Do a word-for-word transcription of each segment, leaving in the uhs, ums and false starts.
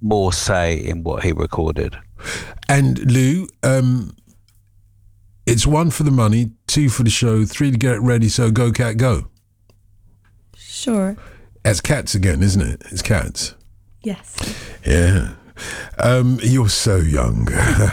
more say in what he recorded. And Lou, um, it's one for the money, two for the show, three to get ready. So go, cat, go. Sure. That's Cats again, isn't it? It's Cats. Yes. Yeah. Um, you're so young.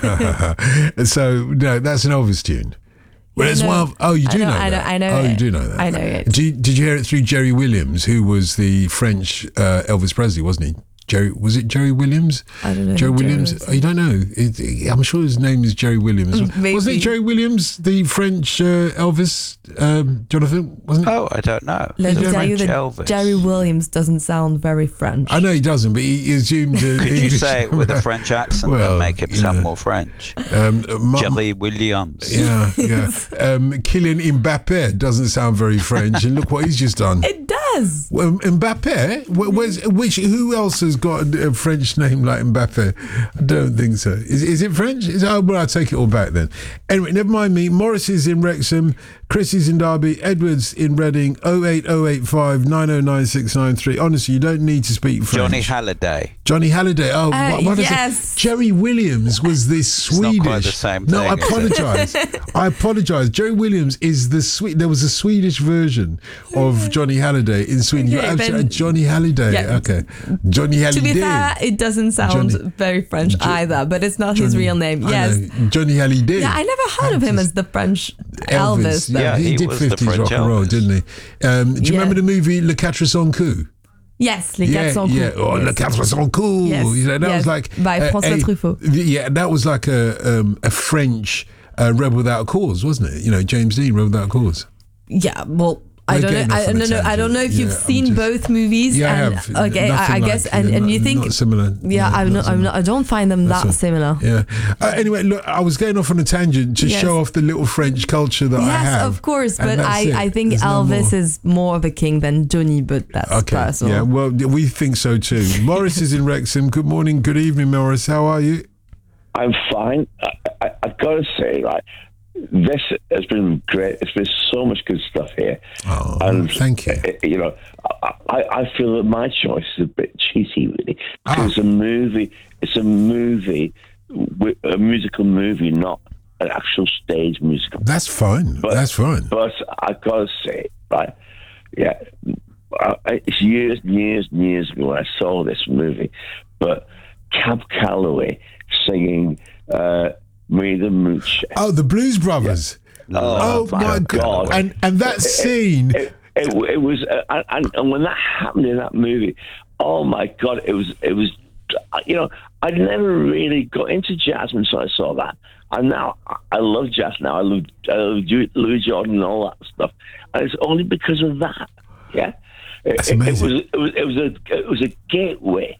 So no, that's an Elvis tune. Whereas, well, oh, you do I know, know, I know, that. I know Oh, it. you do know that. I know it. Did you, did you hear it through Jerry Williams, who was the French uh, Elvis Presley, wasn't he? Jerry, was it Jerry Williams? I don't know. Jerry who Jerry Williams? was. Oh, you don't know? It, it, I'm sure his name is Jerry Williams. Maybe. Wasn't it Jerry Williams, the French uh, Elvis, um, Jonathan? Wasn't it? Oh, I don't know. Let me Jerry tell you that Elvis. Jerry Williams doesn't sound very French. I know he doesn't, but he assumed... Uh, Could you say it with a French accent Well, and make it sound yeah. more French? Um, Ma- Jerry Williams. Yeah, yeah. Um, Kylian Mbappe doesn't sound very French, and look what he's just done. It does. Well, Mbappe? Wh- Where's, which? Who else has got a, a French name like Mbappe? I don't think so. Is, is it French? Is, oh, well, I'll take it all back then. Anyway, never mind me. Morris is in Wrexham. Chris is in Derby. Edwards in Reading. oh eight oh eight five nine oh nine six nine three. Honestly, you don't need to speak French. Johnny Halliday. Johnny Halliday. Oh, Uh, what, what is yes. it? Jerry Williams was this Swedish. not quite the same No, thing, I is it? apologise. I apologise. Jerry Williams is the sweet. There was a Swedish version of Johnny Halliday in Sweden. Okay, You're absolutely, then- Johnny Halliday. Yeah. Okay, Johnny To Halliday. be fair, it doesn't sound Johnny- very French Jo- either, but it's not his Johnny- real name. I Yes. know, Johnny Halliday. Yeah, I never heard of him as the French Elvis. No, Yeah, he, he did was the fifties French rock and roll, Elvis. didn't he? Um, do you Yeah. remember the movie Le Quatre Sans Coups? Yes, Les Yeah, Quatre Cents yeah. Coups. Oh, Yes. Le Quatre Sans Coups. Yes, You know, that yes. was like By uh, François a- Truffaut. Yeah, that was like a um, a French uh, Rebel Without a Cause, wasn't it? You know, James Dean, Rebel Without a Cause. Yeah, well, I We're don't getting know. off I, on a no, no, I don't know if tangent. you've Yeah, I'm seen just- both movies. Yeah, and, I have. Okay, I, Nothing I like, guess, and, yeah, and you not- think, not similar. yeah, No, I'm not not, I'm similar. not, I don't find them That's that all. similar. Yeah. Uh, anyway, look, I was going off on a tangent to Yes. show off the little French culture that I Yes, have. of course, and but that's I, it. I think There's no Elvis more. is more of a king than Johnny, but that's Okay. personal. Yeah. Well, we think so too. Morris is in Wrexham. Good morning. Good evening, Morris. How are you? I'm fine. I, I, I've got to say, right, this has been great. It's been so much good stuff here. Oh, and thank you. uh, You know, I, I feel that my choice is a bit cheesy, really, because Ah. it's a movie. It's a movie, wi- a musical movie, not an actual stage musical. That's fine. But- That's fine. But I've got to say, right, yeah, uh, it's years and years and years ago when I saw this movie, but Cab Calloway singing uh, Me the Mooch. Oh, the Blues Brothers. Oh, my my God. God. And and that scene. It, it, it was, uh, and, and when that happened in that movie, oh my God, it was, it was, you know, I never really got into jazz until I saw that. And now I love jazz now. I love, I love Louis Jordan and all that stuff. And it's only because of that. Yeah. It, That's it, it amazing. was, it was, it was a, it was a gateway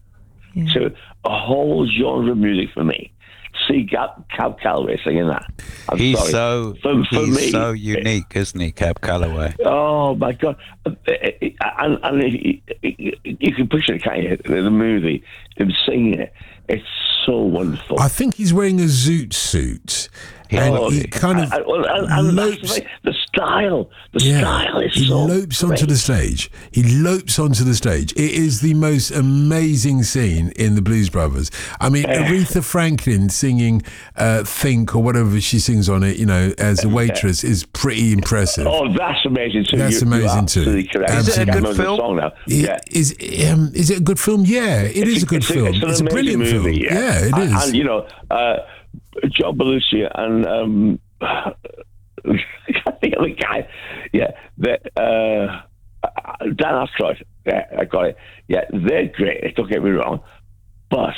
to a whole genre of music for me. See Cab, Cab Calloway singing that. I'm He's sorry. so For- for he's me, so unique, isn't he, Cab Calloway? Oh my God! And, and you, you can picture it, can't you? The movie, him singing it. It's so wonderful. I think he's wearing a zoot suit. And Oh, he kind of and, and, and that's lopes. the, the style, the Yeah, style is he so lopes onto great. the stage. He lopes onto the stage. It is the most amazing scene in the Blues Brothers. I mean, Aretha Franklin singing uh, "Think" or whatever she sings on it, you know, as a waitress, is pretty impressive. Oh, that's amazing too. That's You- you're amazing too. absolutely correct. Is it a I can't good remember the film? song now. It- Yeah. Is um, is it a good film? Yeah, it is a good It's a, film. It's, an It's a amazing brilliant film. movie, Yeah, yeah. it and, is. And you know, uh, John Belushi and um, I can't think of the guy. Yeah, the, uh, Dan Aykroyd. Yeah, I got it. Yeah, they're great. Don't get me wrong, but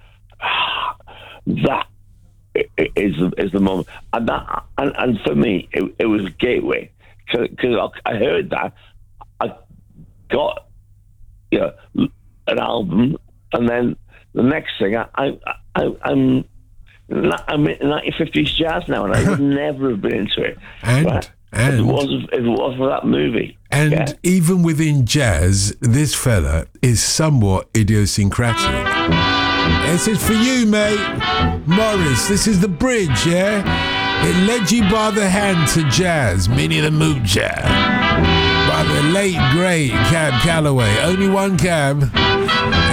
ah, that i- i- is the, is the moment, and that and, and for me, it, it was a gateway because I heard that. I got you know an album, and then the next thing I, I, I I'm I'm in nineteen fifties jazz now, and I would never have been into it. And- right? and- if it was if it was for that movie, And yeah. even within jazz, this fella is somewhat idiosyncratic. This is for you, mate. Morris, this is the bridge, yeah? It led you by the hand to jazz, Minnie the Moocher. By the late, great Cab Calloway. Only one cab.